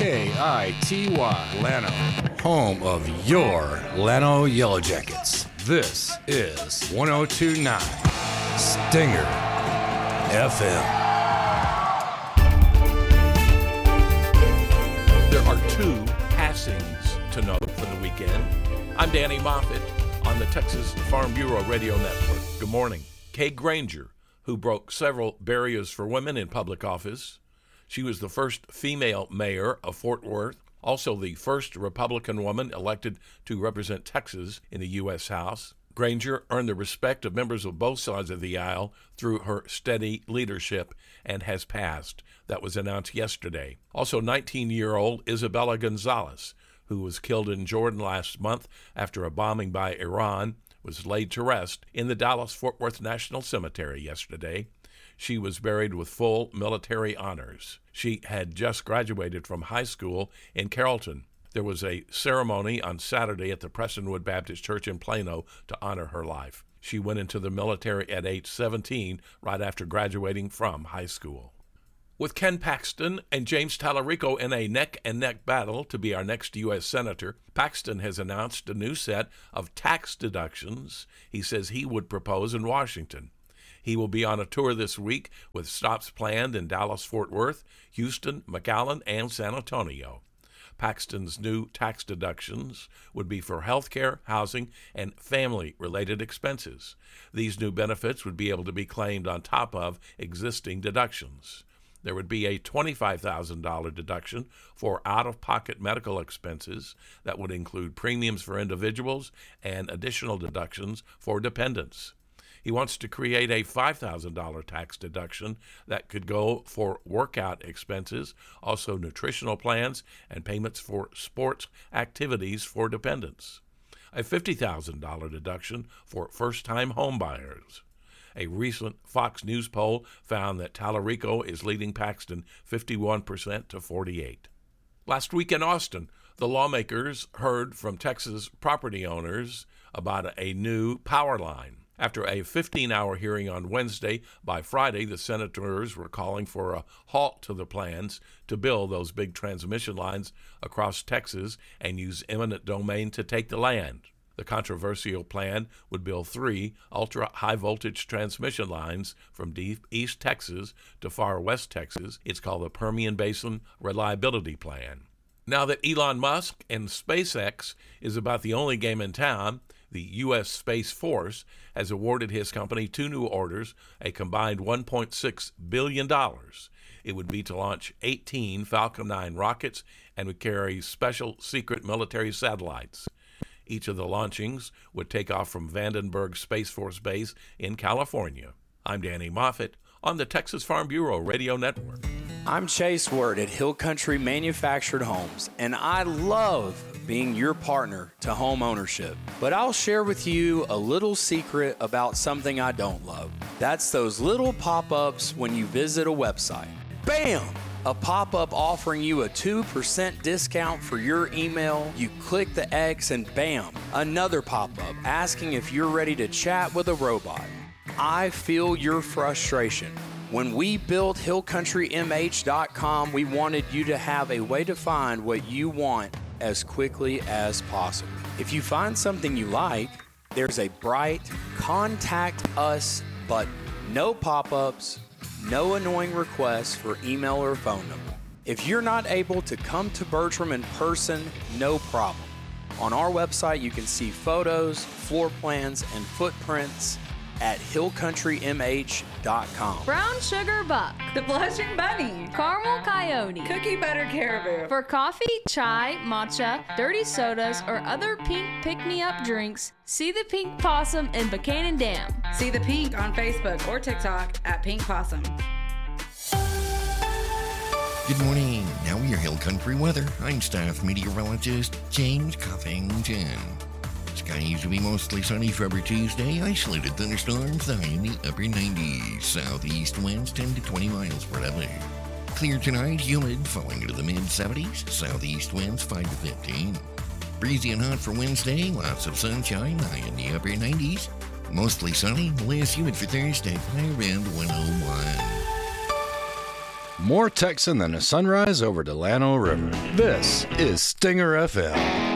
KITY Llano, home of your Llano Yellow Jackets. This is 102.9 Stinger FM. There are two passings to note for the weekend. I'm Danny Moffett on the Texas Farm Bureau Radio Network. Good morning. Kay Granger, who broke several barriers for women in public office. She was the first female mayor of Fort Worth, also the first Republican woman elected to represent Texas in the U.S. House. Granger earned the respect of members of both sides of the aisle through her steady leadership and has passed. That was announced yesterday. Also, 19-year-old Isabella Gonzalez, who was killed in Jordan last month after a bombing by Iran, was laid to rest in the Dallas-Fort Worth National Cemetery yesterday. She was buried with full military honors. She had just graduated from high school in Carrollton. There was a ceremony on Saturday at the Prestonwood Baptist Church in Plano to honor her life. She went into the military at age 17, right after graduating from high school. With Ken Paxton and James Tallarico in a neck-and-neck battle to be our next U.S. Senator, Paxton has announced a new set of tax deductions he says he would propose in Washington. He will be on a tour this week with stops planned in Dallas-Fort Worth, Houston, McAllen, and San Antonio. Paxton's new tax deductions would be for health care, housing, and family-related expenses. These new benefits would be able to be claimed on top of existing deductions. There would be a $25,000 deduction for out-of-pocket medical expenses that would include premiums for individuals and additional deductions for dependents. He wants to create a $5,000 tax deduction that could go for workout expenses, also nutritional plans, and payments for sports activities for dependents. A $50,000 deduction for first-time home buyers. A recent Fox News poll found that Tallarico is leading Paxton 51% to 48%. Last week in Austin, the lawmakers heard from Texas property owners about a new power line. After a 15-hour hearing on Wednesday, by Friday, the senators were calling for a halt to the plans to build those big transmission lines across Texas and use eminent domain to take the land. The controversial plan would build 3 ultra-high-voltage transmission lines from deep East Texas to far West Texas. It's called the Permian Basin Reliability Plan. Now that Elon Musk and SpaceX is about the only game in town, the U.S. Space Force has awarded his company 2 new orders, a combined $1.6 billion. It would be to launch 18 Falcon 9 rockets and would carry special secret military satellites. Each of the launchings would take off from Vandenberg Space Force Base in California. I'm Danny Moffett on the Texas Farm Bureau Radio Network. I'm Chase Word at Hill Country Manufactured Homes, and I love being your partner to home ownership. But I'll share with you a little secret about something I don't love. That's those little pop-ups when you visit a website. Bam! A pop-up offering you a 2% discount for your email. You click the X and bam, another pop-up asking if you're ready to chat with a robot. I feel your frustration. When we built HillCountryMH.com, we wanted you to have a way to find what you want as quickly as possible. If you find something you like, there's a bright Contact Us button. No pop-ups, no annoying requests for email or phone number. If you're not able to come to Bertram in person, no problem. On our website, you can see photos, floor plans, and footprints at hillcountrymh.com. Brown Sugar Buck, The Blushing Bunny, Caramel Coyote, Cookie Butter Caribou. For coffee, chai, matcha, dirty sodas, or other pink pick-me-up drinks, see the Pink Possum in Buchanan Dam. See the Pink on Facebook or TikTok at Pink Possum. Good morning. Now your Hill Country weather. I'm staff meteorologist James Covington. Skies will be mostly sunny for every Tuesday. Isolated thunderstorms, high in the upper 90s. Southeast winds 10 to 20 miles per hour. Clear tonight, humid, falling into the mid-70s. Southeast winds 5 to 15. Breezy and hot for Wednesday. Lots of sunshine, high in the upper 90s. Mostly sunny, less humid for Thursday. High around 101. More Texan than a sunrise over Delano River. This is Stinger FM.